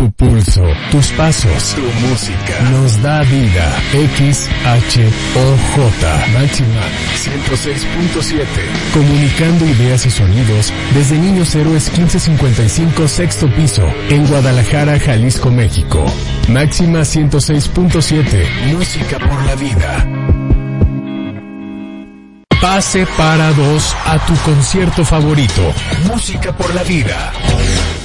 Tu pulso, tus pasos, tu música nos da vida. XHOJ Máxima 106.7. Comunicando ideas y sonidos desde Niños Héroes 1555 sexto piso en Guadalajara, Jalisco, México. Máxima 106.7. Música por la vida. Pase para dos a tu concierto favorito. Música por la vida.